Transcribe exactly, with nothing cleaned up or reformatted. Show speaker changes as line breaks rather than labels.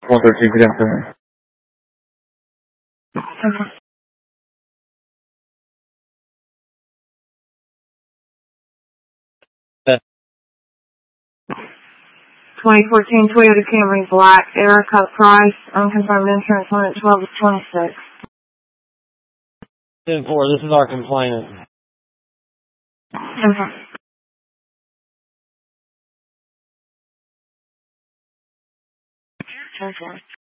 one thirteen, good afternoon.
twenty fourteen Toyota Camry Black, Erica Price, unconfirmed insurance on it twelve of twenty-six.
ten four, this is our complainant.
Okay. ten four.